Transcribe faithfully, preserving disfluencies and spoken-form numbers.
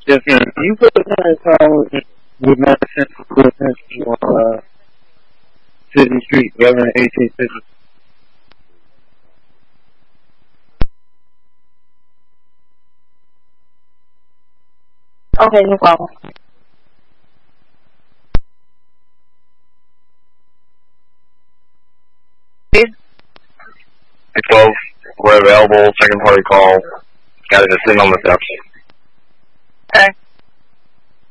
Yes, ma'am. You put the phone call with my central to uh, City Street, Reverend eighteen fifty. Okay, no problem. twelve, we're available, second party call. Got a decision on the steps. Okay.